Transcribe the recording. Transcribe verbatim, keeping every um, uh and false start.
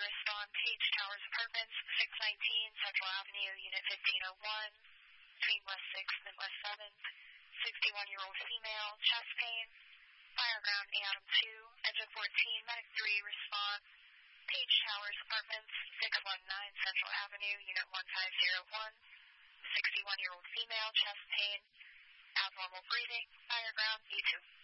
respond, Page Towers Apartments, six nineteen Central Avenue, Unit fifteen oh one, Suite West sixth and West seventh, sixty-one-year-old female, chest pain, Fireground A M two, Engine fourteen, Medic three, respond, Page Towers Apartments, six nineteen Central Avenue, Unit one five zero one, sixty-one-year-old female, chest pain, abnormal breathing, Fireground E two.